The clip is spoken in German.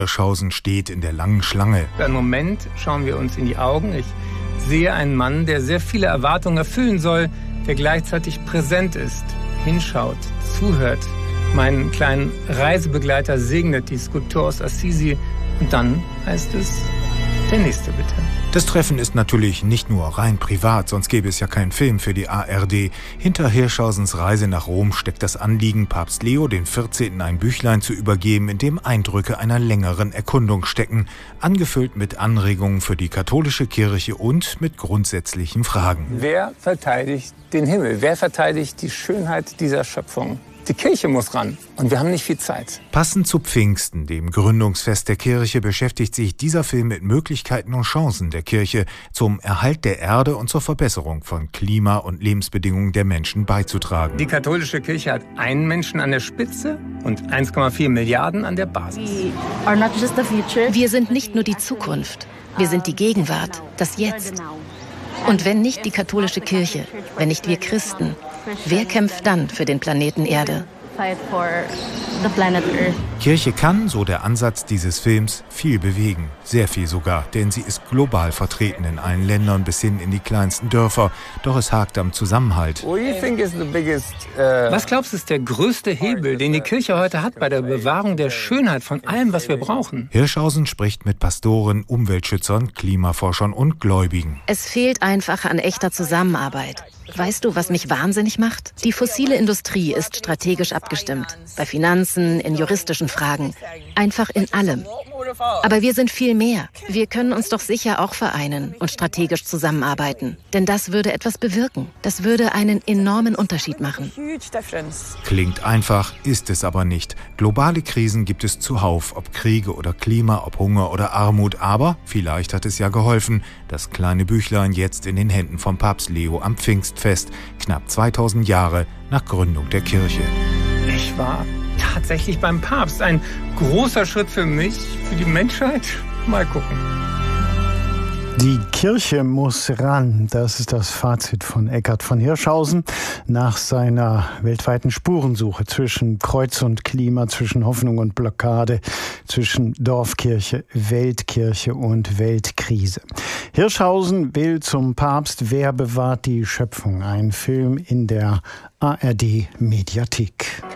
Hirschhausen steht in der langen Schlange. Für einen Moment schauen wir uns in die Augen. Ich sehe einen Mann, der sehr viele Erwartungen erfüllen soll, der gleichzeitig präsent ist, hinschaut, zuhört, meinen kleinen Reisebegleiter segnet, die Skulptur aus Assisi. Und dann heißt es, der nächste bitte. Das Treffen ist natürlich nicht nur rein privat, sonst gäbe es ja keinen Film für die ARD. Hinter Hirschhausens Reise nach Rom steckt das Anliegen, Papst Leo XIV. Ein Büchlein zu übergeben, in dem Eindrücke einer längeren Erkundung stecken, angefüllt mit Anregungen für die katholische Kirche und mit grundsätzlichen Fragen. Wer verteidigt den Himmel? Wer verteidigt die Schönheit dieser Schöpfung? Die Kirche muss ran und wir haben nicht viel Zeit. Passend zu Pfingsten, dem Gründungsfest der Kirche, beschäftigt sich dieser Film mit Möglichkeiten und Chancen der Kirche, zum Erhalt der Erde und zur Verbesserung von Klima und Lebensbedingungen der Menschen beizutragen. Die katholische Kirche hat einen Menschen an der Spitze und 1,4 Milliarden an der Basis. Wir sind nicht nur die Zukunft, wir sind die Gegenwart, das Jetzt. Und wenn nicht die katholische Kirche, wenn nicht wir Christen, wer kämpft dann für den Planeten Erde? Kirche kann, so der Ansatz dieses Films, viel bewegen. Sehr viel sogar, denn sie ist global vertreten in allen Ländern bis hin in die kleinsten Dörfer. Doch es hakt am Zusammenhalt. Was glaubst du, ist der größte Hebel, den die Kirche heute hat bei der Bewahrung der Schönheit von allem, was wir brauchen? Hirschhausen spricht mit Pastoren, Umweltschützern, Klimaforschern und Gläubigen. Es fehlt einfach an echter Zusammenarbeit. Weißt du, was mich wahnsinnig macht? Die fossile Industrie ist strategisch abgestimmt. Bei Finanzen, in juristischen Fragen. Einfach in allem. Aber wir sind viel mehr. Wir können uns doch sicher auch vereinen und strategisch zusammenarbeiten. Denn das würde etwas bewirken. Das würde einen enormen Unterschied machen. Klingt einfach, ist es aber nicht. Globale Krisen gibt es zuhauf, ob Kriege oder Klima, ob Hunger oder Armut. Aber vielleicht hat es ja geholfen, das kleine Büchlein jetzt in den Händen von Papst Leo am Pfingstfest, knapp 2000 Jahre nach Gründung der Kirche. Ich war tatsächlich beim Papst. Ein großer Schritt für mich, für die Menschheit. Mal gucken. Die Kirche muss ran. Das ist das Fazit von Eckhard von Hirschhausen nach seiner weltweiten Spurensuche zwischen Kreuz und Klima, zwischen Hoffnung und Blockade, zwischen Dorfkirche, Weltkirche und Weltkrise. Hirschhausen will zum Papst. Wer bewahrt die Schöpfung? Ein Film in der ARD-Mediathek.